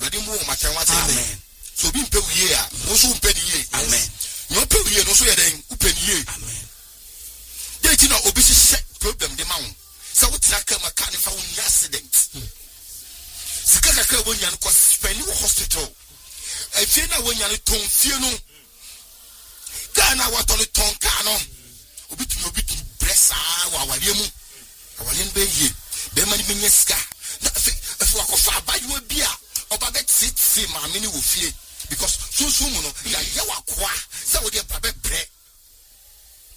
awurade mu ma kan wate amen so bi mpe wiye a wo so mpe ni ye amen no pe wiye no so ye den upe ni ye amen dey ti na obi hye problem de ma wo sa wo tira ka ma ka ne fa wo ni accident sika ka wo nya no ko spend wo hospital efie na wo nya no ton fie no ka na wa ton ka no obi tu bressa wa wale mu awale no be ye be ma ni be sika na if wa ko fa ba yo bia oba bet sit ma me ni wo fie because so mu no ya wa kwa say we dey babe bre